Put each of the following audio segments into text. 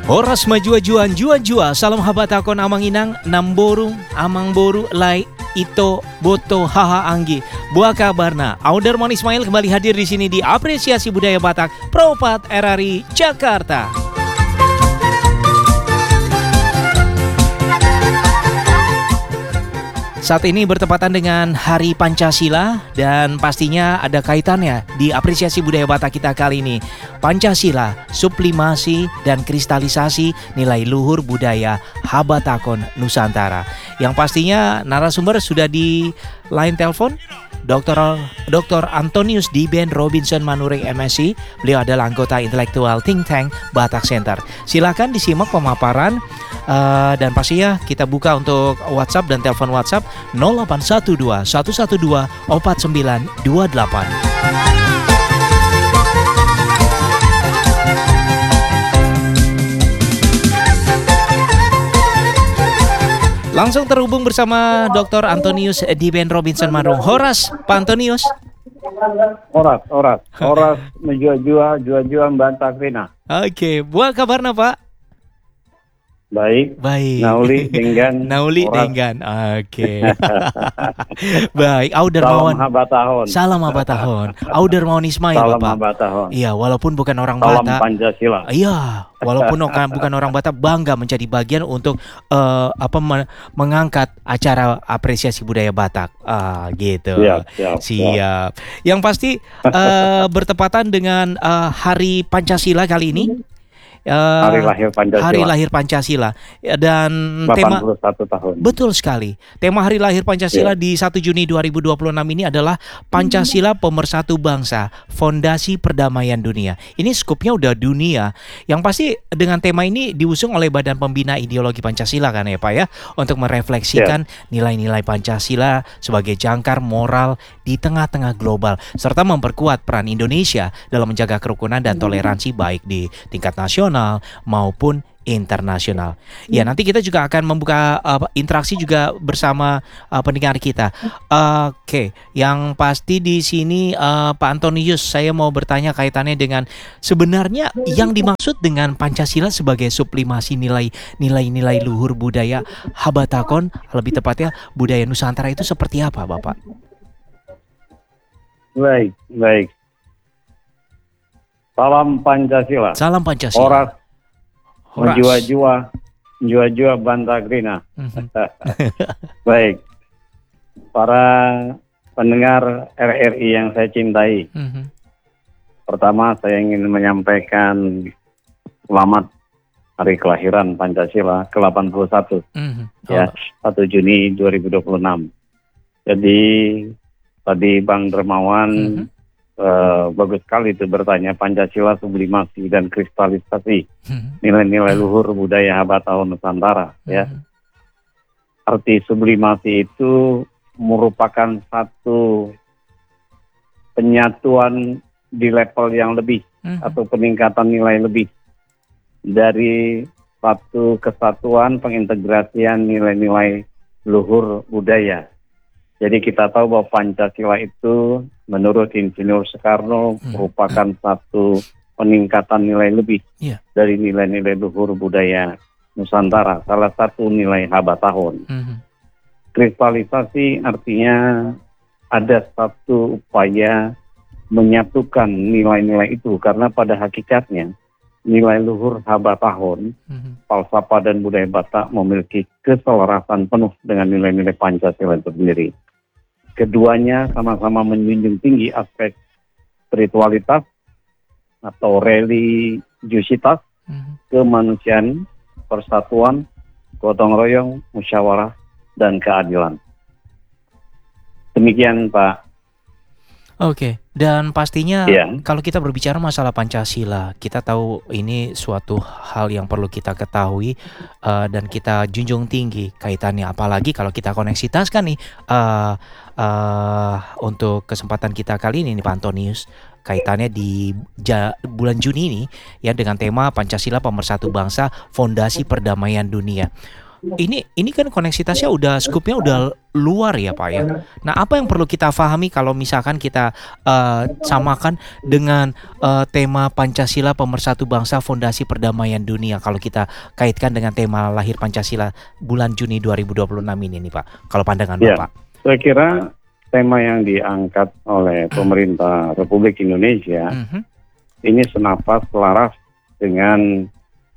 Horas majuajuan jua-jua salam habatakon amang inang namboru amang boru lai ito boto haha anggi. Buah kabarna Auderman Ismail kembali hadir di sini di Apresiasi Budaya Batak Propat RRI Jakarta. Saat ini bertepatan dengan Hari Pancasila dan pastinya ada kaitannya di Apresiasi Budaya Batak kita kali ini. Pancasila, sublimasi dan kristalisasi nilai luhur budaya Habatakon Nusantara. Yang pastinya narasumber sudah di line telepon Dr. Antonius Diben Robinson Manureng MSc. Beliau adalah anggota intelektual think tank Batak Center. Silakan disimak pemaparan dan pastinya kita buka untuk WhatsApp dan telepon WhatsApp 0812 112 4928. Langsung terhubung bersama Dr. Antonius Diben Robinson Manureng. Horas, Pak Antonius. Horas menjua-jua Bantak Rina. Oke, buah kabarna Pak? Baik. Nauli Denggan. Oke. Baik, Audermawan. Salam Habatahon. Audermawan Ismail Salam Bapak. Habatahon. Iya, walaupun bukan orang Salam Batak. Pancasila. Iya, walaupun bukan orang Batak, bangga menjadi bagian untuk mengangkat acara apresiasi budaya Batak. Gitu. Siap. Yang pasti bertepatan dengan Hari Pancasila kali ini. Hari lahir Pancasila. Dan 81 tahun. Betul sekali. Tema Hari Lahir Pancasila di 1 Juni 2026 ini adalah Pancasila Pemersatu Bangsa, Fondasi Perdamaian Dunia. Ini skupnya udah dunia. Yang pasti dengan tema ini diusung oleh Badan Pembina Ideologi Pancasila kan ya Pak ya, untuk merefleksikan nilai-nilai Pancasila sebagai jangkar moral di tengah-tengah global, serta memperkuat peran Indonesia dalam menjaga kerukunan dan toleransi baik di tingkat nasional maupun internasional. Ya, nanti kita juga akan membuka interaksi juga bersama pendengar kita. Oke, yang pasti di sini Pak Antonius, saya mau bertanya kaitannya dengan sebenarnya yang dimaksud dengan Pancasila sebagai sublimasi nilai-nilai luhur budaya Habatakon, lebih tepatnya budaya Nusantara itu seperti apa, Bapak? Baik. Salam Pancasila. Salam Pancasila. Horas. Menjua-jua Bantak Rina. Baik. Para pendengar RRI yang saya cintai. Pertama saya ingin menyampaikan selamat hari kelahiran Pancasila ke-81. Ya, 1 Juni 2026. Jadi tadi Bang Dermawan bagus sekali itu bertanya Pancasila sublimasi dan kristalisasi nilai-nilai luhur budaya Habatakon Nusantara. Ya, arti sublimasi itu merupakan satu penyatuan di level yang lebih atau peningkatan nilai lebih dari satu kesatuan pengintegrasian nilai-nilai luhur budaya. Jadi kita tahu bahwa Pancasila itu menurut Insinyur Soekarno merupakan satu peningkatan nilai lebih dari nilai-nilai luhur budaya Nusantara. Salah satu nilai Habatakon. Kristalisasi artinya ada satu upaya menyatukan nilai-nilai itu, karena pada hakikatnya nilai luhur Habatakon, falsafah dan budaya Batak memiliki keselarasan penuh dengan nilai-nilai Pancasila itu sendiri. Keduanya sama-sama menjunjung tinggi aspek spiritualitas atau religiusitas, kemanusiaan, persatuan, gotong royong, musyawarah, dan keadilan. Demikian Pak. Oke, dan pastinya kalau kita berbicara masalah Pancasila, kita tahu ini suatu hal yang perlu kita ketahui dan kita junjung tinggi kaitannya, apalagi kalau kita koneksitaskan nih untuk kesempatan kita kali ini nih Pak Antonius, kaitannya di bulan Juni ini ya dengan tema Pancasila Pemersatu Bangsa, Fondasi Perdamaian Dunia. ini kan koneksitasnya udah skupnya udah luar ya Pak ya. Nah, apa yang perlu kita pahami kalau misalkan kita samakan dengan tema Pancasila Pemersatu Bangsa Fondasi Perdamaian Dunia kalau kita kaitkan dengan tema lahir Pancasila bulan Juni 2026 ini nih Pak. Kalau pandangan Ya, Bapak. saya kira tema yang diangkat oleh pemerintah Republik Indonesia ini senapas selaras dengan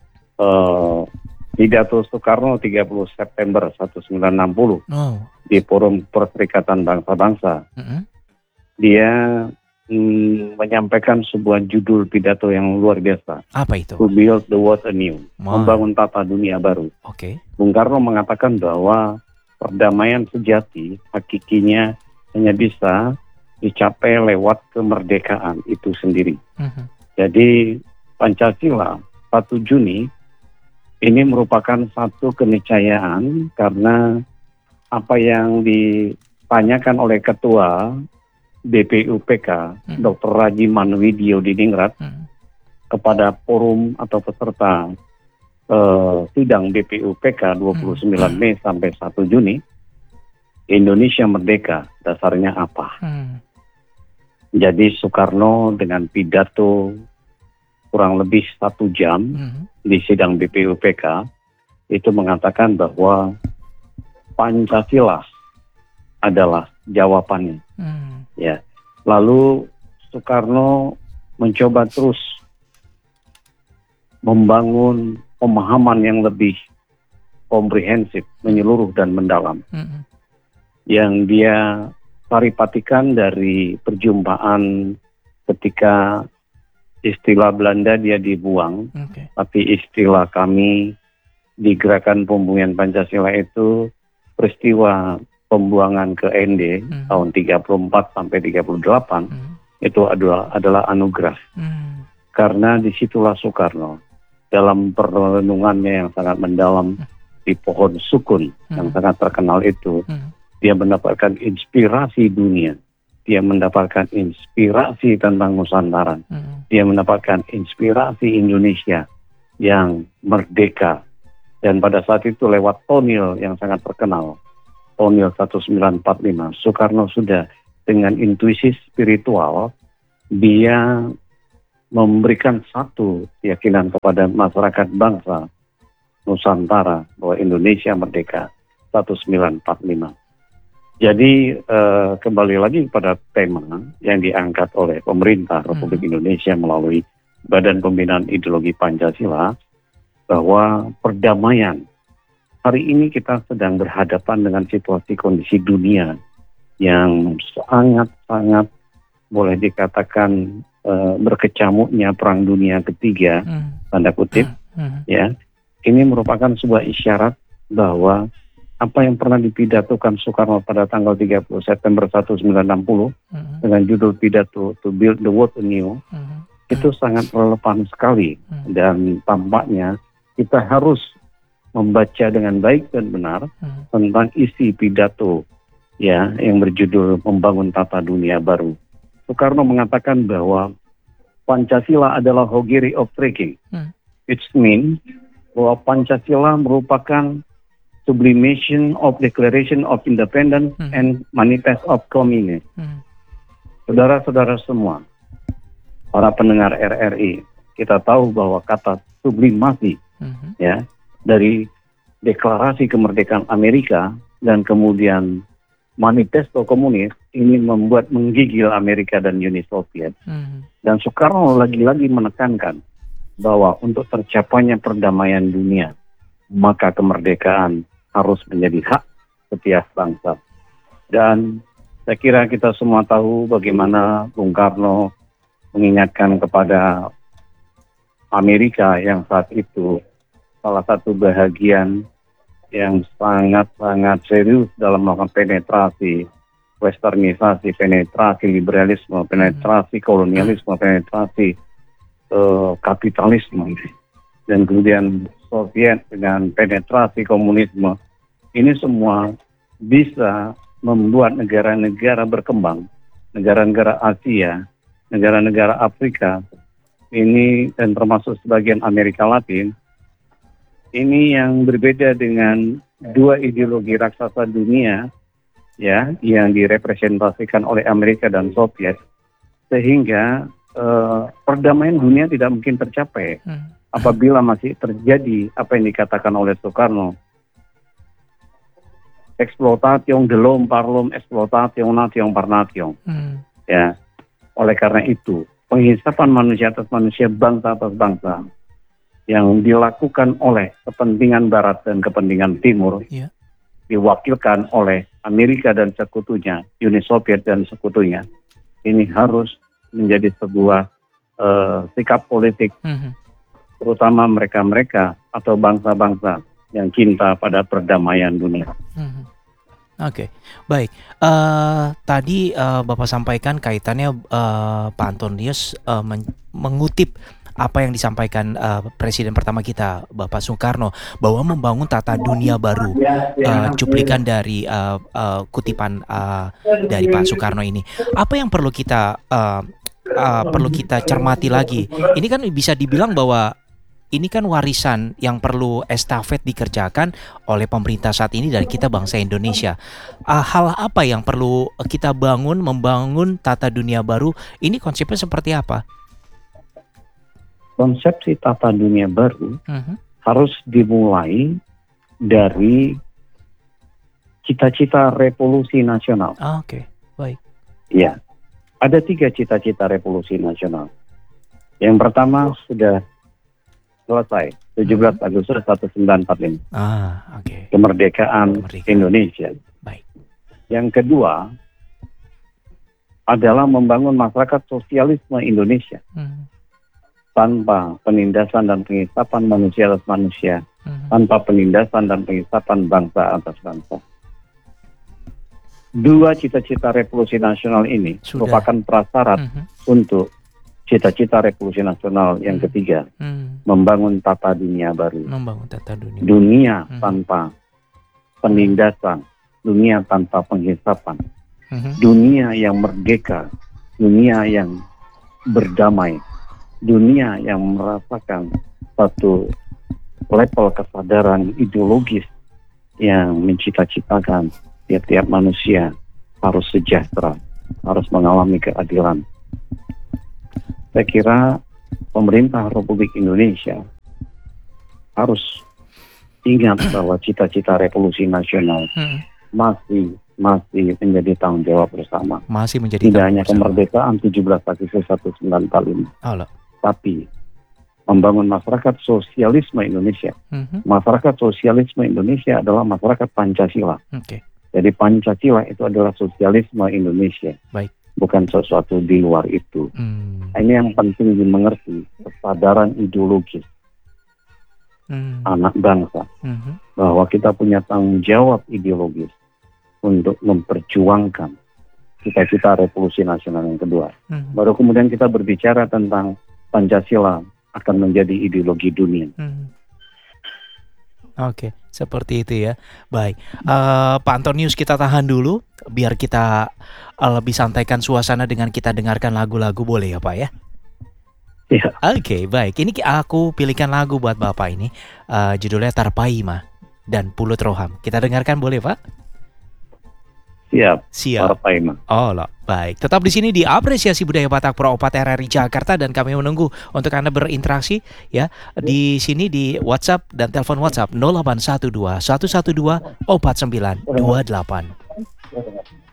pidato Soekarno 30 September 1960 di Forum Perserikatan Bangsa-Bangsa. Dia menyampaikan sebuah judul pidato yang luar biasa. Apa itu? To build the world anew, membangun tata dunia baru. Bung Karno mengatakan bahwa perdamaian sejati hakikinya hanya bisa dicapai lewat kemerdekaan itu sendiri. Jadi Pancasila 1 Juni ini merupakan satu keniscayaan karena apa yang ditanyakan oleh Ketua BPUPK, Dr. Raji Manwidyo di Ningrat, kepada forum atau peserta sidang BPUPK 29 Mei sampai 1 Juni, Indonesia merdeka, dasarnya apa? Jadi Soekarno dengan pidato kurang lebih 1 jam di sidang BPUPK itu mengatakan bahwa Pancasila adalah jawabannya. Ya. Lalu Soekarno mencoba terus membangun pemahaman yang lebih komprehensif, menyeluruh dan mendalam. Yang dia paripatikan dari perjumpaan ketika istilah Belanda dia dibuang, tapi istilah kami di Gerakan Pembumian Pancasila itu peristiwa pembuangan ke ND tahun 34 sampai 38 itu adalah anugerah. Karena disitulah Soekarno dalam perenungannya yang sangat mendalam di pohon sukun yang sangat terkenal itu, dia mendapatkan inspirasi dunia. Dia mendapatkan inspirasi tentang Nusantara. Dia mendapatkan inspirasi Indonesia yang merdeka. Dan pada saat itu lewat tonil yang sangat terkenal, tonil 1945, Soekarno sudah dengan intuisi spiritual, dia memberikan satu keyakinan kepada masyarakat bangsa Nusantara bahwa Indonesia merdeka 1945. Jadi kembali lagi pada tema yang diangkat oleh pemerintah Republik Indonesia melalui Badan Pembinaan Ideologi Pancasila, bahwa perdamaian, hari ini kita sedang berhadapan dengan situasi kondisi dunia yang sangat-sangat boleh dikatakan berkecamuknya Perang Dunia Ketiga, tanda kutip, ya. Ini merupakan sebuah isyarat bahwa apa yang pernah dipidatokan Soekarno pada tanggal 30 September 1960 dengan judul pidato To Build the World Anew, itu sangat relevan sekali. Dan tampaknya kita harus membaca dengan baik dan benar tentang isi pidato ya yang berjudul Membangun Tata Dunia Baru. Soekarno mengatakan bahwa Pancasila adalah hogiri of thinking. It means bahwa Pancasila merupakan sublimation of Declaration of Independence and Manifest of Communism. Saudara-saudara semua, para pendengar RRI, kita tahu bahwa kata sublimasi ya dari deklarasi kemerdekaan Amerika dan kemudian manifesto komunis ini membuat menggigil Amerika dan Uni Soviet. Dan Soekarno lagi-lagi menekankan bahwa untuk tercapainya perdamaian dunia, maka kemerdekaan harus menjadi hak setiap bangsa. Dan saya kira kita semua tahu bagaimana Bung Karno mengingatkan kepada Amerika yang saat itu salah satu bahagian yang sangat-sangat serius dalam melakukan penetrasi, westernisasi, penetrasi liberalisme, penetrasi kolonialisme, penetrasi kapitalisme. Dan kemudian Soviet dengan penetrasi komunisme, ini semua bisa membuat negara-negara berkembang, negara-negara Asia, negara-negara Afrika, ini dan termasuk sebagian Amerika Latin, ini yang berbeda dengan dua ideologi raksasa dunia ya yang direpresentasikan oleh Amerika dan Soviet, sehingga perdamaian dunia tidak mungkin tercapai apabila masih terjadi apa yang dikatakan oleh Soekarno, exploitation de l'homme par l'homme, exploitation nation par nation. Ya, oleh karena itu penghisapan manusia atas manusia, bangsa atas bangsa yang dilakukan oleh kepentingan Barat dan kepentingan Timur, diwakilkan oleh Amerika dan sekutunya, Uni Soviet dan sekutunya, ini harus menjadi sebuah sikap politik, terutama mereka-mereka atau bangsa-bangsa yang cinta pada perdamaian dunia. Oke, baik. Tadi Bapak sampaikan kaitannya Pak Antonius mengutip apa yang disampaikan Presiden pertama kita, Bapak Soekarno, bahwa membangun tata dunia baru. Cuplikan dari kutipan dari Pak Soekarno ini. Apa yang perlu kita cermati lagi? Ini kan bisa dibilang bahwa ini kan warisan yang perlu estafet dikerjakan oleh pemerintah saat ini dan kita bangsa Indonesia. Hal apa yang perlu kita membangun tata dunia baru? Ini konsepnya seperti apa? Konsepsi tata dunia baru harus dimulai dari cita-cita revolusi nasional. Oke, baik. Ya, ada 3 cita-cita revolusi nasional. Yang pertama sudah selesai, 17 Agustus 1945. Oke. Kemerdekaan Indonesia. Baik. Yang kedua adalah membangun masyarakat sosialisme Indonesia. Tanpa penindasan dan pengisapan manusia atas manusia, tanpa penindasan dan pengisapan bangsa atas bangsa. 2 cita-cita revolusi nasional ini merupakan prasyarat untuk cita-cita revolusi nasional yang ketiga, membangun tata dunia baru. Dunia tanpa penindasan, dunia tanpa penghisapan, dunia yang merdeka, dunia yang berdamai, dunia yang merasakan satu level kesadaran ideologis yang mencita-citakan tiap-tiap manusia harus sejahtera, harus mengalami keadilan. Saya kira pemerintah Republik Indonesia harus ingat bahwa cita-cita revolusi nasional masih menjadi tanggung jawab bersama. Tidak hanya kemerdekaan 17 Agustus 1945. Tapi membangun masyarakat sosialisme Indonesia. Masyarakat sosialisme Indonesia adalah masyarakat Pancasila. Jadi Pancasila itu adalah sosialisme Indonesia. Baik. Bukan sesuatu di luar itu. Ini yang penting dimengerti, kesadaran ideologis anak bangsa. Bahwa kita punya tanggung jawab ideologis untuk memperjuangkan cita-cita revolusi nasional yang kedua. Baru kemudian kita berbicara tentang Pancasila akan menjadi ideologi dunia. Oke, seperti itu ya. Baik, Pak Antonius, kita tahan dulu biar kita lebih santaikan suasana dengan kita dengarkan lagu-lagu, boleh ya Pak ya? Iya. Oke, baik. Ini aku pilihkan lagu buat Bapak ini, judulnya Tarpaima dan Pulut Roham. Kita dengarkan boleh Pak? Siap. Tarpaima. Baik. Tetap di sini di Apresiasi Budaya Batak Pro 4 RRI Jakarta dan kami menunggu untuk Anda berinteraksi ya di sini di WhatsApp dan telepon WhatsApp 0812 112 4928.